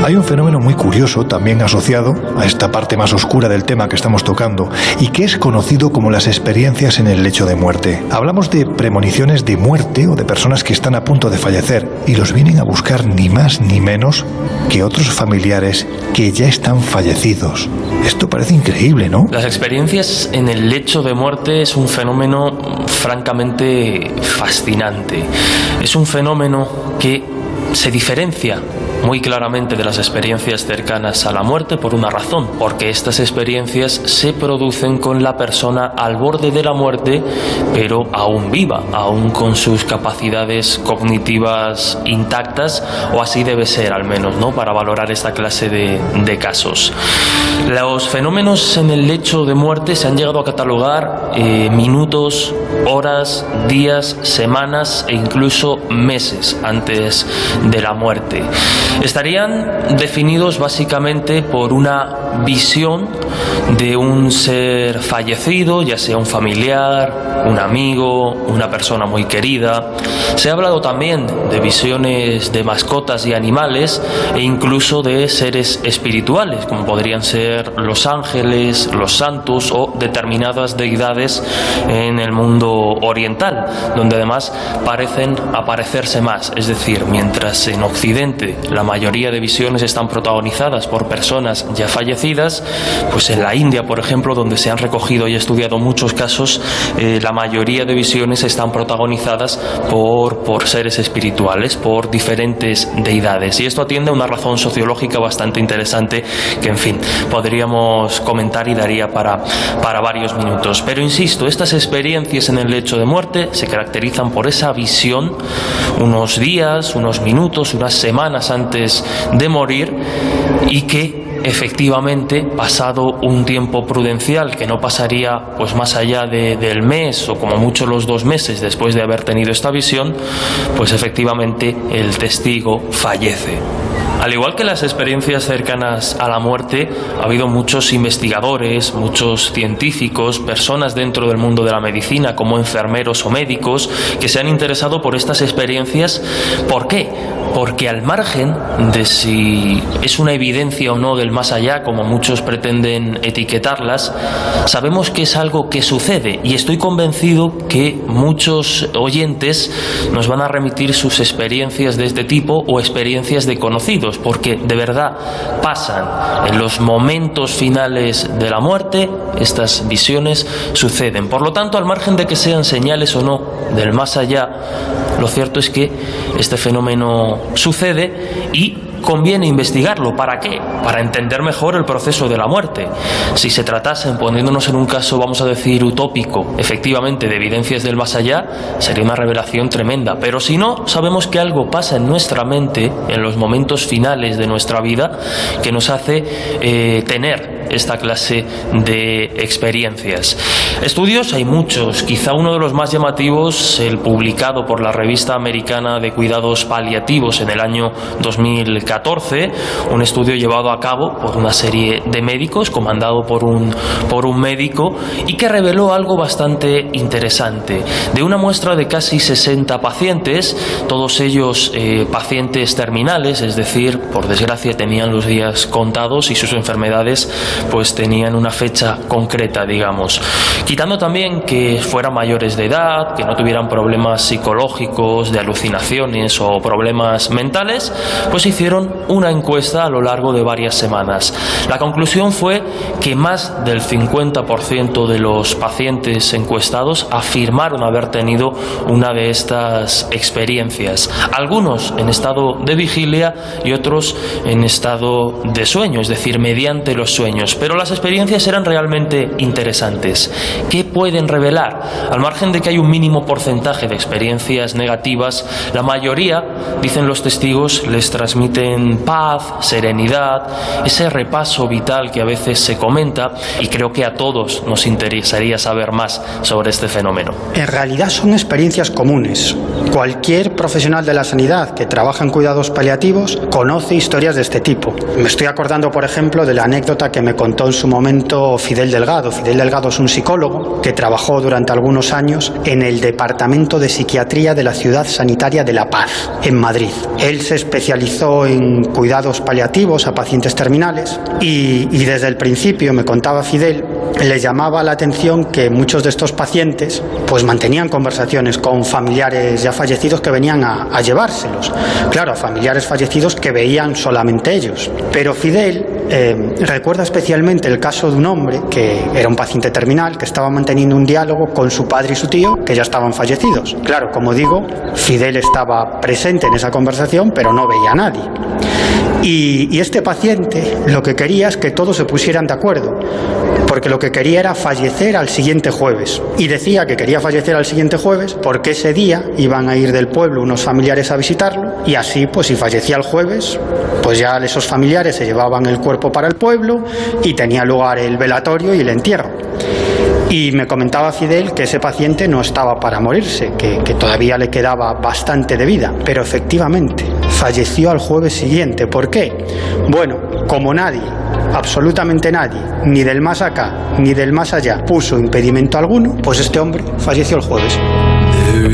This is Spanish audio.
hay un fenómeno muy curioso también asociado a esta parte más oscura del tema que estamos tocando y que es conocido como las experiencias en el lecho de muerte. Hablamos de premoniciones de muerte o de personas que están a punto de fallecer y los vienen a buscar ni más ni menos que otros familiares que ya están fallecidos. Esto parece increíble, ¿no? Las experiencias en el lecho de muerte es un fenómeno francamente fascinante. Es un fenómeno que se diferencia muy claramente de las experiencias cercanas a la muerte por una razón, porque estas experiencias se producen con la persona al borde de la muerte, pero aún viva, aún con sus capacidades cognitivas intactas, o así debe ser al menos, ¿no?, para valorar esta clase de casos. Los fenómenos en el lecho de muerte se han llegado a catalogar minutos, horas, días, semanas e incluso meses antes de la muerte. Estarían definidos básicamente por una visión de un ser fallecido, ya sea un familiar, un amigo, una persona muy querida. Se ha hablado también de visiones de mascotas y animales e incluso de seres espirituales, como podrían ser los ángeles, los santos o determinadas deidades en el mundo oriental, donde además parecen aparecerse más. Es decir, mientras en Occidente la mayoría de visiones están protagonizadas por personas ya fallecidas, pues en la India, por ejemplo, donde se han recogido y estudiado muchos casos, la mayoría de visiones están protagonizadas por seres espirituales, por diferentes deidades. Y esto atiende a una razón sociológica bastante interesante que, en fin, podríamos comentar y daría para varios minutos. Pero insisto, estas experiencias en el lecho de muerte se caracterizan por esa visión unos días, unos minutos, unas semanas antes de morir, y que efectivamente, pasado un tiempo prudencial que no pasaría pues más allá del mes o como mucho los 2 meses después de haber tenido esta visión, pues efectivamente el testigo fallece. Al igual que las experiencias cercanas a la muerte, ha habido muchos investigadores, muchos científicos, personas dentro del mundo de la medicina, como enfermeros o médicos, que se han interesado por estas experiencias. ¿Por qué? Porque al margen de si es una evidencia o no del más allá, como muchos pretenden etiquetarlas, sabemos que es algo que sucede, y estoy convencido que muchos oyentes nos van a remitir sus experiencias de este tipo o experiencias de conocidos, porque de verdad pasan. En los momentos finales de la muerte, estas visiones suceden. Por lo tanto, al margen de que sean señales o no del más allá, lo cierto es que este fenómeno sucede y conviene investigarlo. ¿Para qué? Para entender mejor el proceso de la muerte. Si se tratase, poniéndonos en un caso, vamos a decir, utópico, efectivamente, de evidencias del más allá, sería una revelación tremenda. Pero si no, sabemos que algo pasa en nuestra mente, en los momentos finales de nuestra vida, que nos hace tener esta clase de experiencias. Estudios hay muchos, quizá uno de los más llamativos, el publicado por la revista americana de cuidados paliativos en el año 2014, un estudio llevado a cabo por una serie de médicos, comandado por un médico, y que reveló algo bastante interesante. De una muestra de casi 60 pacientes, todos ellos pacientes terminales, es decir, por desgracia tenían los días contados y sus enfermedades pues tenían una fecha concreta, digamos. Quitando también que fueran mayores de edad, que no tuvieran problemas psicológicos, de alucinaciones o problemas mentales, pues hicieron una encuesta a lo largo de varias semanas. La conclusión fue que más del 50% de los pacientes encuestados afirmaron haber tenido una de estas experiencias. Algunos en estado de vigilia y otros en estado de sueño, es decir, mediante los sueños. Pero las experiencias eran realmente interesantes. ¿Qué pueden revelar? Al margen de que hay un mínimo porcentaje de experiencias negativas, la mayoría, dicen los testigos, les transmiten paz, serenidad, ese repaso vital que a veces se comenta, y creo que a todos nos interesaría saber más sobre este fenómeno. En realidad son experiencias comunes. Cualquier profesional de la sanidad que trabaja en cuidados paliativos conoce historias de este tipo. Me estoy acordando, por ejemplo, de la anécdota que me contó en su momento Fidel Delgado. Fidel Delgado es un psicólogo que trabajó durante algunos años en el Departamento de Psiquiatría de la Ciudad Sanitaria de La Paz, en Madrid. Él se especializó en en cuidados paliativos a pacientes terminales y desde el principio, me contaba Fidel, le llamaba la atención que muchos de estos pacientes pues mantenían conversaciones con familiares ya fallecidos que venían a llevárselos. Claro, a familiares fallecidos que veían solamente ellos. Pero Fidel recuerda especialmente el caso de un hombre que era un paciente terminal que estaba manteniendo un diálogo con su padre y su tío que ya estaban fallecidos. Claro, como digo, Fidel estaba presente en esa conversación pero no veía a nadie. Y este paciente lo que quería es que todos se pusieran de acuerdo, porque lo que quería era fallecer al siguiente jueves. Y decía que quería fallecer al siguiente jueves porque ese día iban a ir del pueblo unos familiares a visitarlo y así, pues si fallecía el jueves, pues ya esos familiares se llevaban el cuerpo para el pueblo y tenía lugar el velatorio y el entierro. Y me comentaba Fidel que ese paciente no estaba para morirse, que todavía le quedaba bastante de vida, pero efectivamente falleció al jueves siguiente. ¿Por qué? Bueno, como nadie, absolutamente nadie, ni del más acá ni del más allá, puso impedimento alguno, pues este hombre falleció el jueves.